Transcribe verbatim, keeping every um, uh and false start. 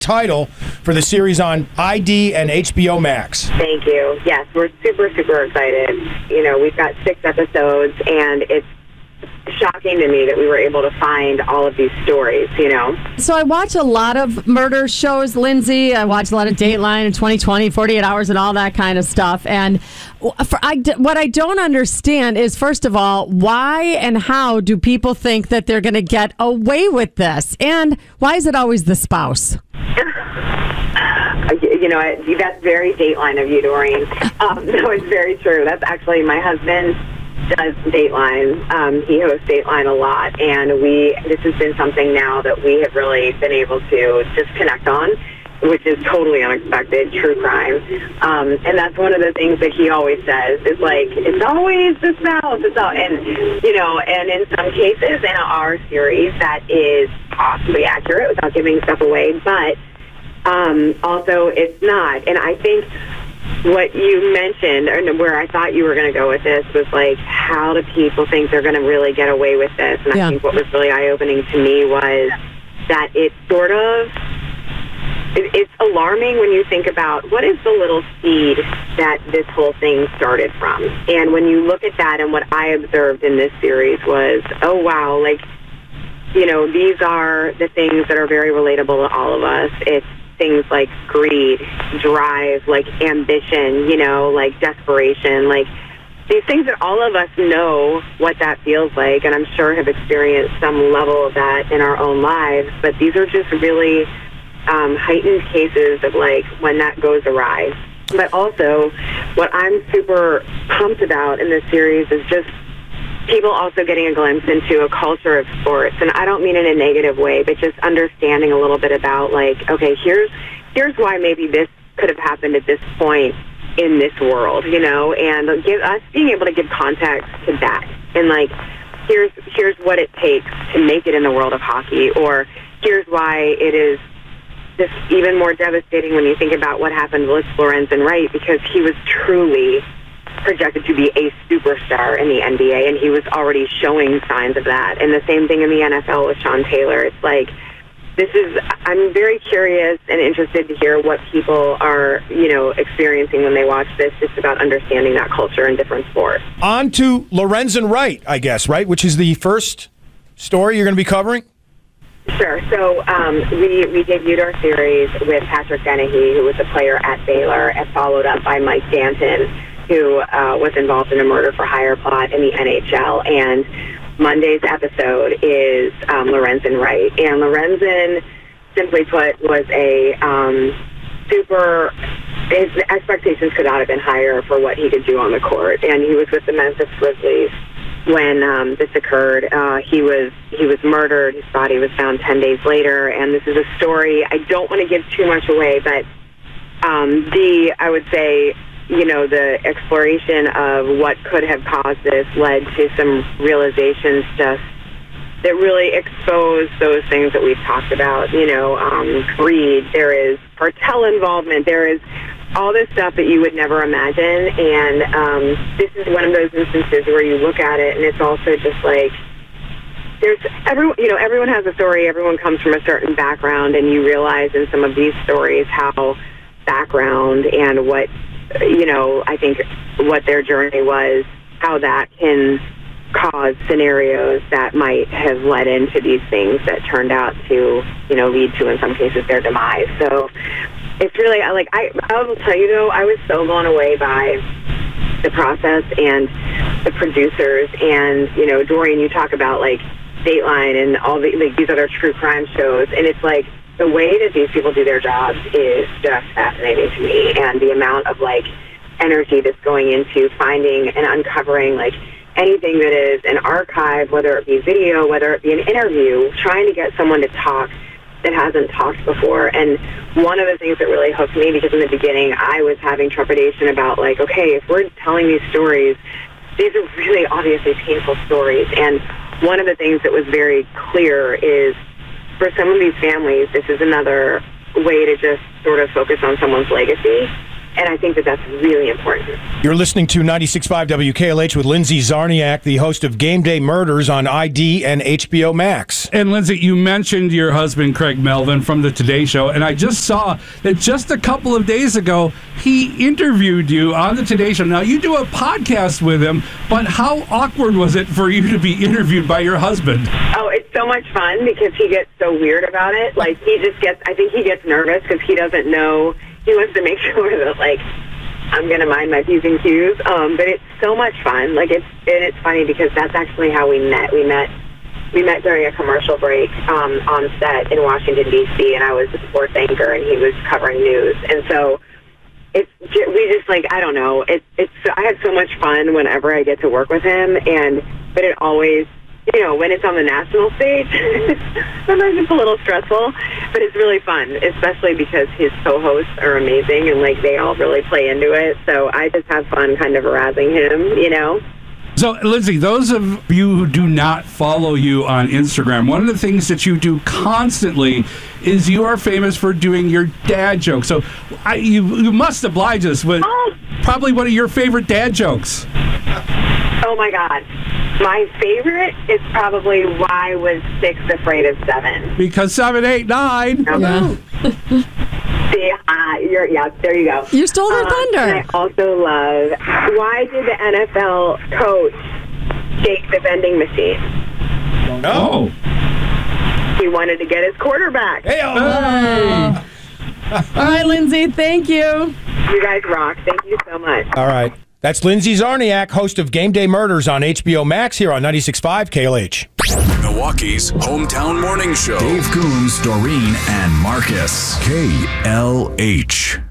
title for the series on I D and H B O Max. Thank you. Yes, we're super, super excited. You know, we've got six episodes, and it's shocking to me that we were able to find all of these stories, you know. So I watch a lot of murder shows, Lindsay. I watch a lot of Dateline and twenty twenty, forty-eight hours and all that kind of stuff. And for, I, what I don't understand is, first of all, why and how do people think that they're going to get away with this? And why is it always the spouse? You know, that's very Dateline of you, Doreen. Um, no, it's very true. That's actually my husband does Dateline. Um, he hosts Dateline a lot, and we this has been something now that we have really been able to just connect on, which is totally unexpected, true crime. Um, and that's one of the things that he always says is like, it's always the spouse. It's all, and, you know, and in some cases in our series that is possibly accurate without giving stuff away, but um, also it's not. And I think what you mentioned, and where I thought you were going to go with this, was like, how do people think they're going to really get away with this? And yeah. I think what was really eye-opening to me was that it sort of, it, it's alarming when you think about what is the little seed that this whole thing started from. And when you look at that, and what I observed in this series was, oh, wow, like, you know, these are the things that are very relatable to all of us. It's things like greed, drive, like ambition, you know, like desperation, like these things that all of us know what that feels like, and I'm sure have experienced some level of that in our own lives, but these are just really um, heightened cases of like when that goes awry. But also, what I'm super pumped about in this series is just people also getting a glimpse into a culture of sports. And I don't mean in a negative way, but just understanding a little bit about, like, okay, here's here's why maybe this could have happened at this point in this world, you know, and give us being able to give context to that. And, like, here's here's what it takes to make it in the world of hockey, or here's why it is just even more devastating when you think about what happened with Lorenzen Wright, because he was truly projected to be a superstar in the N B A, and he was already showing signs of that. And the same thing in the N F L with Sean Taylor. It's like, this is, I'm very curious and interested to hear what people are, you know, experiencing when they watch this, just about understanding that culture in different sports. On to Lorenzen Wright, I guess, right? Which is the first story you're going to be covering? Sure. So um, we, we debuted our series with Patrick Dennehy, who was a player at Baylor, and followed up by Mike Danton, who uh, was involved in a murder-for-hire plot in the N H L. And Monday's episode is um, Lorenzen Wright. And Lorenzen, simply put, was a um, super... His expectations could not have been higher for what he could do on the court. And he was with the Memphis Grizzlies when um, this occurred. Uh, he was he was murdered. His body was found ten days later. And this is a story, I don't want to give too much away, but um, the, I would say... you know, the exploration of what could have caused this led to some realizations just that really exposed those things that we've talked about, you know, um, greed, there is cartel involvement, there is all this stuff that you would never imagine. And um, this is one of those instances where you look at it and it's also just like, there's everyone, you know, everyone has a story, everyone comes from a certain background, and you realize in some of these stories how background and what, you know, I think what their journey was, how that can cause scenarios that might have led into these things that turned out to, you know, lead to, in some cases, their demise. So it's really, like, I, I will tell you, though, I was so blown away by the process and the producers. And, you know, Doreen, you talk about, like, Dateline and all the, like, these other true crime shows, and it's like, the way that these people do their jobs is just fascinating to me, and the amount of, like, energy that's going into finding and uncovering, like, anything that is an archive, whether it be video, whether it be an interview, trying to get someone to talk that hasn't talked before. And one of the things that really hooked me, because in the beginning I was having trepidation about, like, okay, if we're telling these stories, these are really obviously painful stories. And one of the things that was very clear is, for some of these families, this is another way to just sort of focus on someone's legacy. and I think that that's really important. You're listening to ninety-six point five W K L H with Lindsay Czarniak, the host of Game Day Murders on I D and H B O Max. And Lindsay, you mentioned your husband, Craig Melvin, from the Today Show, and I just saw that just a couple of days ago, he interviewed you on the Today Show. Now, you do a podcast with him, but how awkward was it for you to be interviewed by your husband? Oh, it's so much fun because he gets so weird about it. Like, he just gets, I think he gets nervous because he doesn't know. He wants to make sure that, like, I'm going to mind my P's and Q's. Um, but it's so much fun. Like, it's, and it's funny because that's actually how we met. We met we met during a commercial break um, on set in Washington, D C, and I was the sports anchor, and he was covering news. And so it's we just, like, I don't know. It, it's I have so much fun whenever I get to work with him, and but it always, you know, when it's on the national stage, sometimes it's a little stressful, but it's really fun, especially because his co-hosts are amazing and, like, they all really play into it. So I just have fun kind of harassing him, you know? So, Lindsay, those of you who do not follow you on Instagram, one of the things that you do constantly is you are famous for doing your dad jokes. So I, you, you must oblige us with Oh. probably one of your favorite dad jokes. Oh, my God. My favorite is probably why was six afraid of seven? Because seven, eight, nine. Yeah. See, uh, you're, yeah, there you go. You stole her Um, thunder. and I also love, why did the N F L coach shake the vending machine? Oh. He wanted to get his quarterback. Hey, All right, Lindsay, thank you. You guys rock. Thank you so much. all right. That's Lindsay Czarniak, host of Game Day Murders on H B O Max here on ninety-six point five K L H. Milwaukee's hometown morning show. Dave Coombs, Doreen, and Marcus. K L H.